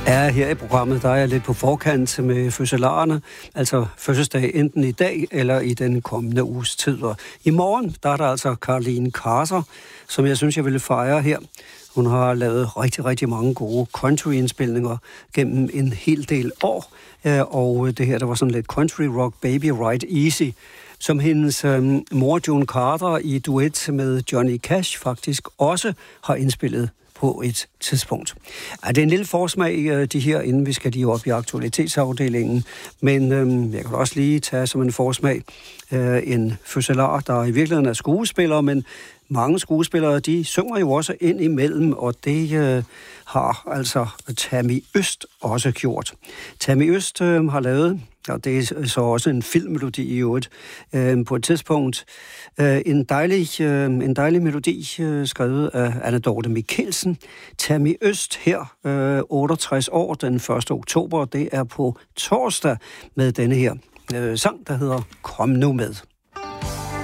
Ja, her i programmet, der er jeg lidt på forkant med fødselarerne, altså fødselsdag enten i dag eller i den kommende uges tid. Og i morgen, der er der altså Caroline Carter, som jeg synes, jeg ville fejre her. Hun har lavet rigtig, rigtig mange gode country-indspilninger gennem en hel del år, og det her, der var sådan lidt country rock, Baby Ride Easy, som hendes mor June Carter i duet med Johnny Cash faktisk også har indspillet på et tidspunkt. Ja, det er en lille forsmag, de her, inden vi skal lige op i aktualitetsafdelingen, men jeg kan også lige tage som en forsmag en fødselar, der i virkeligheden er skuespiller, men mange skuespillere, de synger jo også ind imellem, og det har altså Tammy Øst også gjort. Tammy Øst har lavet, og det er så også en filmmelodi i øvrigt, på et tidspunkt en dejlig melodi skrevet af Anna Dorte Mikkelsen. Tammy Øst her, 68 år, den 1. oktober, det er på torsdag med denne her sang, der hedder Kom nu med.